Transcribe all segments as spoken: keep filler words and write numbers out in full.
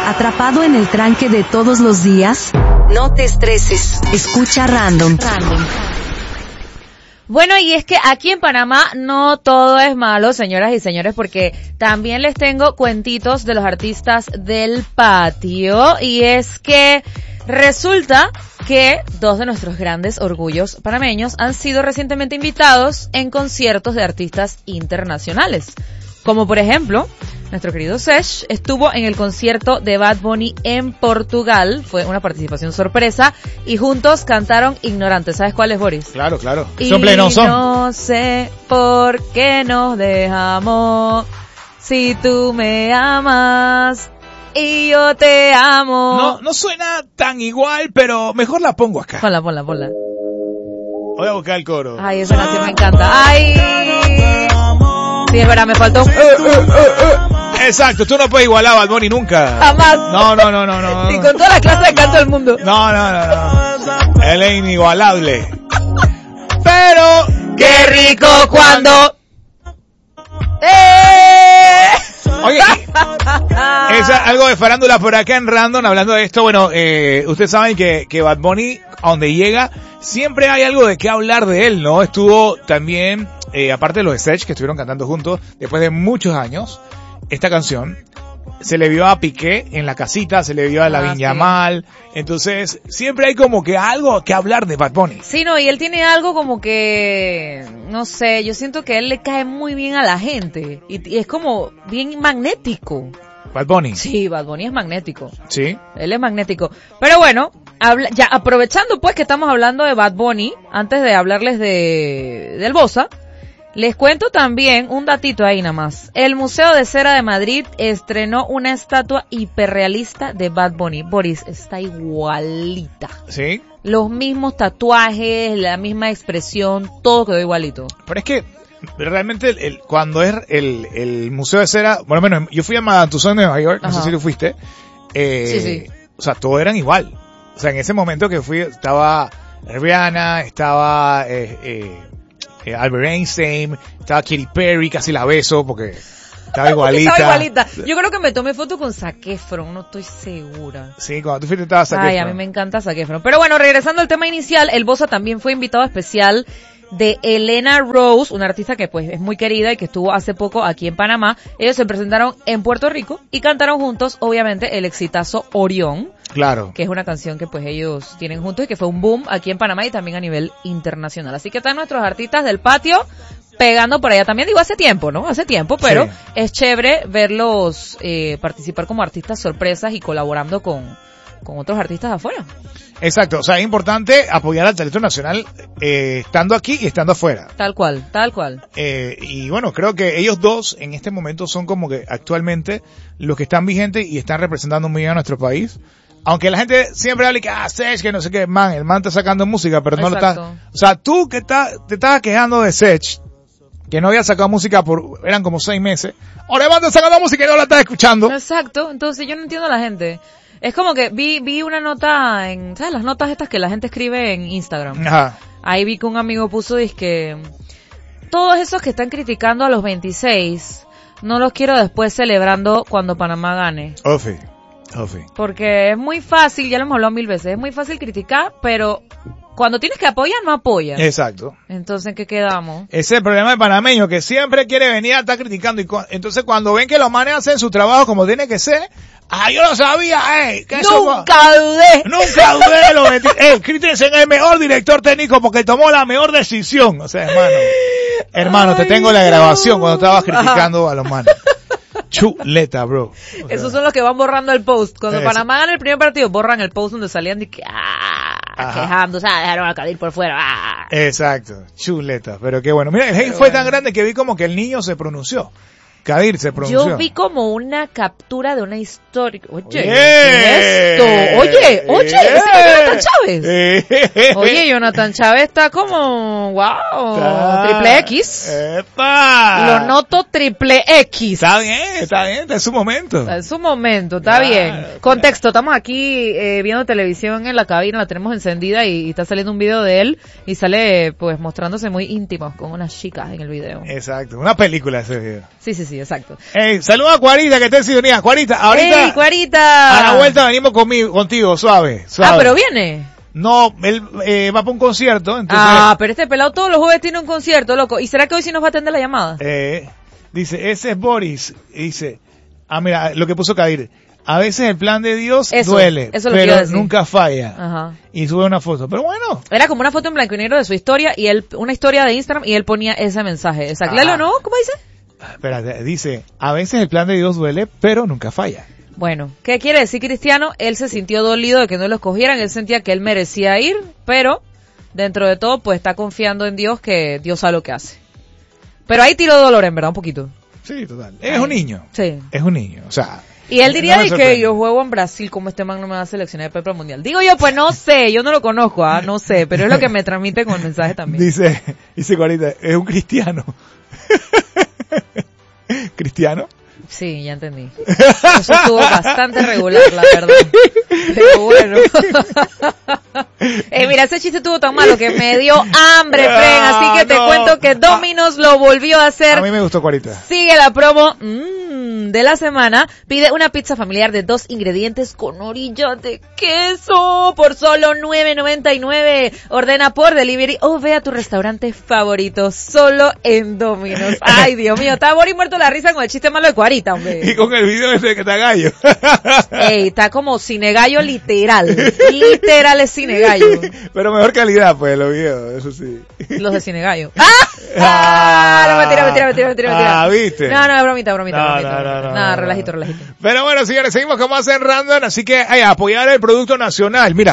¿Atrapado en el tranque de todos los días? No te estreses. Escucha Random. Random. Bueno, y es que aquí en Panamá no todo es malo, señoras y señores, porque también les tengo cuentitos de los artistas del patio, y es que resulta que dos de nuestros grandes orgullos panameños han sido recientemente invitados en conciertos de artistas internacionales, como por ejemplo, nuestro querido Sech estuvo en el concierto de Bad Bunny en Portugal. Fue una participación sorpresa y juntos cantaron Ignorante. ¿Sabes cuál es, Boris? Claro, claro. Y Son plenos, son. No sé por qué nos dejamos si tú me amas y yo te amo. No, no suena tan igual, pero mejor la pongo acá. Ponla, ponla, ponla. Voy a buscar el coro. Ay, esa canción me encanta. Ay. Sí, es verdad, me faltó un... Eh, eh, eh, eh. Exacto, tú no puedes igualar a Bad Bunny nunca. Jamás. No, no, no, no, no. Y con toda la clase de canto del mundo. No, no, no, no. Él es inigualable. Pero qué rico cuando... ¡Eh! Oye, es algo de farándula por acá en Random, hablando de esto. Bueno, eh, ustedes saben que, que Bad Bunny, a donde llega, siempre hay algo de qué hablar de él, ¿no? Estuvo también, eh, aparte de los de Sech, que estuvieron cantando juntos, después de muchos años, esta canción, se le vio a Piqué en la casita, se le vio a Lamine Yamal, entonces siempre hay como que algo que hablar de Bad Bunny. Sí, no, y él tiene algo como que, no sé, yo siento que a él le cae muy bien a la gente, y, y es como bien magnético. Bad Bunny. Sí, Bad Bunny es magnético. Sí. Él es magnético. Pero bueno, habla, ya aprovechando pues que estamos hablando de Bad Bunny, antes de hablarles de del Bossa, les cuento también un datito ahí nada más. El Museo de Cera de Madrid estrenó una estatua hiperrealista de Bad Bunny. Boris, está igualita. ¿Sí? Los mismos tatuajes, la misma expresión, todo quedó igualito. Pero es que realmente el, el, cuando es el, el Museo de Cera, bueno, menos yo fui a Madame Tussauds en Nueva York, no Ajá. sé si tú fuiste. Eh, sí, sí. O sea, todos eran igual. O sea, en ese momento que fui, estaba Rihanna, estaba... Eh, eh, Eh, Albert Einstein, estaba Katy Perry, casi la beso porque estaba igualita. Estaba igualita. Yo creo que me tomé foto con Zac Efron, no estoy segura. Sí, cuando tú fuiste estaba Zac Efron. Ay, a mí me encanta Zac Efron. Pero bueno, regresando al tema inicial, el Bossa también fue invitado especial de Elena Rose, una artista que pues es muy querida y que estuvo hace poco aquí en Panamá. Ellos se presentaron en Puerto Rico y cantaron juntos, obviamente, el exitazo Orión. Claro. Que es una canción que pues ellos tienen juntos y que fue un boom aquí en Panamá y también a nivel internacional. Así que están nuestros artistas del patio pegando por allá. También digo hace tiempo, ¿no? Hace tiempo, pero sí. Es chévere verlos eh, participar como artistas sorpresas y colaborando con, con otros artistas de afuera. Exacto, o sea, es importante apoyar al talento nacional eh, estando aquí y estando afuera. Tal cual, tal cual. Eh, y bueno, creo que ellos dos en este momento son como que actualmente los que están vigentes y están representando muy bien a nuestro país. Aunque la gente siempre habla que, ah, Sech, que no sé qué, man, el man está sacando música, pero no Exacto. lo está... O sea, tú que está, te estabas quejando de Sech, que no había sacado música por, eran como seis meses, ahora el man está sacando música y no la estás escuchando. Exacto, entonces yo no entiendo a la gente. Es como que vi vi una nota en, ¿sabes? Las notas estas que la gente escribe en Instagram. Ajá. Ahí vi que un amigo puso, dizque, todos esos que están criticando a los veintiséis, no los quiero después celebrando cuando Panamá gane. Ofi, ofi. Porque es muy fácil, ya lo hemos hablado mil veces, es muy fácil criticar, pero cuando tienes que apoyar, no apoyas. Exacto. Entonces, ¿en qué quedamos? Ese es el problema del panameño, que siempre quiere venir a estar criticando. Y cu- entonces, cuando ven que los manes hacen su trabajo como tiene que ser, ¡ah, yo lo sabía, eh! Que ¡Nunca eso, dudé! ¡Nunca dudé de lo de ¡Eh, Christensen es el mejor director técnico porque tomó la mejor decisión! O sea, hermano, hermano, Ay, te tengo la grabación no. cuando estabas criticando Ajá. a los manes. Chuleta, bro. O sea, esos son los que van borrando el post. Cuando eso. Panamá gana el primer partido, borran el post donde salían de que, ah, quejando, o sea, dejaron a Kadir por fuera, ah. Exacto, chuleta, pero qué bueno. Mira, el hate pero fue bueno. tan grande que vi como que el niño se pronunció. Kadir se pronunció. Yo vi como una captura de una historia. Oye, yeah. ¿qué es esto? Oye, oye, yeah. ese es Jonathan Chávez. Yeah. Oye, Jonathan Chávez está como, wow, está. triple X. ¡Epa! Lo noto triple X. Está bien, está bien, está en su momento. Está en su momento, está claro, bien. Claro. Contexto, estamos aquí eh, viendo televisión en la cabina, la tenemos encendida y, y está saliendo un video de él y sale pues mostrándose muy íntimo con unas chicas en el video. Exacto, una película ese video. Sí, sí, sí. sí, exacto. Ey, saluda a Cuarita, que está en sintonía. Cuarita, ahorita. ¡Ey, Cuarita! A la vuelta venimos conmigo, contigo, suave, suave. Ah, pero viene. No, él eh, va para un concierto, entonces... Ah, pero este pelado todos los jueves tiene un concierto, loco. ¿Y será que hoy sí nos va a atender la llamada? Eh, dice, ese es Boris. Y dice, ah, mira, lo que puso Kadir. A veces el plan de Dios Eso, duele, eso es lo que iba pero a decir. nunca falla. Ajá. Y sube una foto. Pero bueno. Era como una foto en blanco y negro de su historia, y él, una historia de Instagram, y él ponía ese mensaje. Exacto. Ah. ¿Léelo, no? ¿Cómo dice? Espérate, dice, a veces el plan de Dios duele, pero nunca falla. Bueno, ¿qué quiere decir Cristiano? Él se sintió dolido de que no lo escogieran, él sentía que él merecía ir, pero dentro de todo pues está confiando en Dios, que Dios sabe lo que hace. Pero ahí tiró dolor, en verdad, un poquito. Sí, total. Es Ay. un niño. Sí. Es un niño, o sea... Y él diría no de que yo juego en Brasil, como este man no me va a seleccionar para el mundial. Digo yo, pues no sé, yo no lo conozco, ¿ah? No sé, pero es lo que me transmite con el mensaje también. Dice, dice Cuarita, es un cristiano. ¿Cristiano? Sí, ya entendí. Eso estuvo bastante regular, la verdad. Pero bueno. eh, mira, ese chiste estuvo tan malo que me dio hambre, Fren. Así que te no. cuento que Domino's lo volvió a hacer. A mí me gustó, Cuarita. Sigue la promo mmm, de la semana. Pide una pizza familiar de dos ingredientes con orilla de queso por solo nueve noventa y nueve. Ordena por delivery o ve a tu restaurante favorito solo en Domino's. Ay, Dios mío, está Boris muerto la risa con el chiste malo de Cuarita, hombre. Y con el video ese que está gallo. Ey, está como cine gallo literal. Literal es cine gallo. Pero mejor calidad, pues, los videos, eso sí. Los de cine gallo. ¡Ah! ¡Ah! No, mentira, mentira, mentira, mentira, mentira. Ah, ¿viste? No, no, bromita, bromita, No, bromita. no, no, no, Nada, no, relajito, no. relajito. Pero bueno, señores, seguimos con más en Random, así que ay, apoyar el producto nacional. Mira,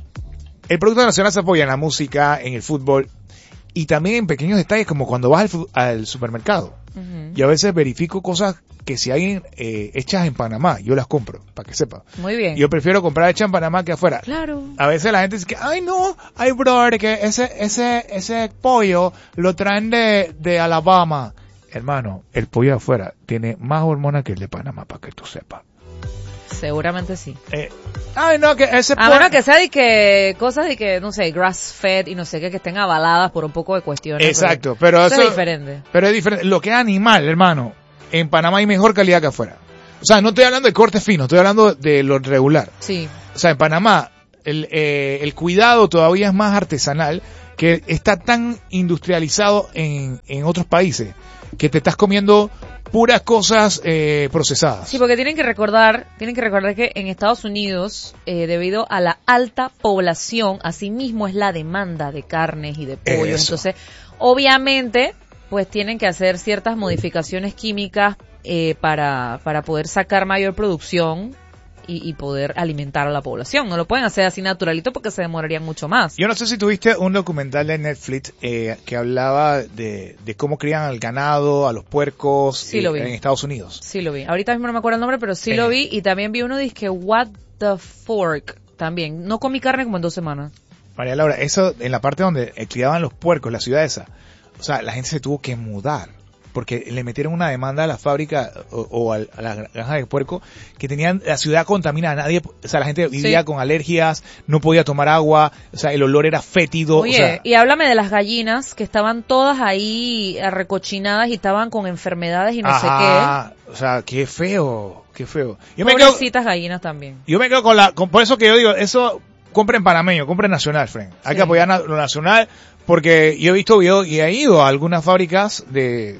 el producto nacional se apoya en la música, en el fútbol y también en pequeños detalles como cuando vas al, fu- al supermercado. Uh-huh. Y a veces verifico cosas que si hay eh, hechas en Panamá, yo las compro, para que sepa. Muy bien. Yo prefiero comprar hechas en Panamá que afuera. Claro. A veces la gente dice que, ay no, ay brother, que ese, ese, ese pollo lo traen de, de Alabama. Hermano, el pollo de afuera tiene más hormonas que el de Panamá, para que tú sepas. Seguramente sí. Eh, ay no, que ese A pollo... menos que sea de que cosas de que, no sé, grass fed y no sé qué, que estén avaladas por un poco de cuestiones. Exacto, pero, pero eso, eso es diferente. Pero es diferente. Lo que es animal, hermano, en Panamá hay mejor calidad que afuera. O sea, no estoy hablando de corte fino, estoy hablando de lo regular. Sí. O sea, en Panamá el, eh, el cuidado todavía es más artesanal, que está tan industrializado en, en otros países, que te estás comiendo puras cosas eh, procesadas. Sí, porque tienen que recordar, tienen que recordar que en Estados Unidos, eh, debido a la alta población, asimismo es la demanda de carnes y de pollos. Eso. Entonces, obviamente, pues tienen que hacer ciertas modificaciones químicas eh, para, para poder sacar mayor producción y, y poder alimentar a la población. No lo pueden hacer así naturalito porque se demorarían mucho más. Yo no sé si tuviste un documental de Netflix eh, que hablaba de, de cómo crían al ganado, a los puercos Sí, eh, lo vi. en Estados Unidos. Sí lo vi. Ahorita mismo no me acuerdo el nombre, pero sí Eh. lo vi. Y también vi uno que What the Fork también. No comí carne como en dos semanas. María Laura, eso en la parte donde eh, criaban los puercos, la ciudad esa, o sea, la gente se tuvo que mudar porque le metieron una demanda a la fábrica o, o a, a la granja de puerco que tenían la ciudad contaminada, nadie, o sea, la gente vivía Sí. con alergias, no podía tomar agua, o sea, el olor era fétido. Oye, o sea, y háblame de las gallinas que estaban todas ahí recochinadas y estaban con enfermedades y no ajá, o sea, qué feo, qué feo. sé Yo qué. me quedo, Pobrecitas gallinas también. yo me quedo con la, con, por eso que yo digo, eso, compren panameño, compren nacional, friend. Hay Sí. que apoyar na- lo nacional, porque yo he visto videos y he ido a algunas fábricas de,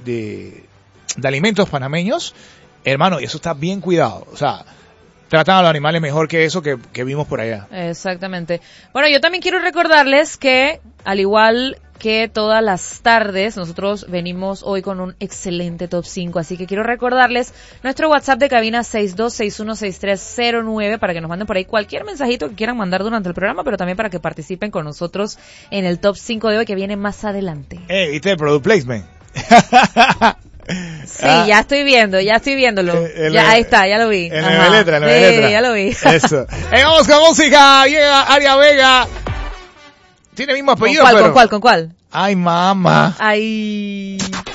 de, de alimentos panameños, hermano, y eso está bien cuidado. O sea, tratan a los animales mejor que eso que, que vimos por allá. Exactamente. Bueno, yo también quiero recordarles que, al igual que todas las tardes, nosotros venimos hoy con un excelente top cinco, así que quiero recordarles nuestro WhatsApp de cabina seis dos seis uno seis tres cero nueve para que nos manden por ahí cualquier mensajito que quieran mandar durante el programa, pero también para que participen con nosotros en el top cinco de hoy que viene más adelante. Eh, ¿viste el product placement? Sí, Ah. ya estoy viendo, ya estoy viéndolo. Eh, el- ya, ahí está, ya lo vi. En Ajá. nueve letras, en nueve Sí, letras. ya lo vi. Eso. Eh, vamos con música. Llega Aria Vega. Tiene el mismo ¿Con apellido, cuál, pero... con cuál, con cuál? Ay, mamá. Ay...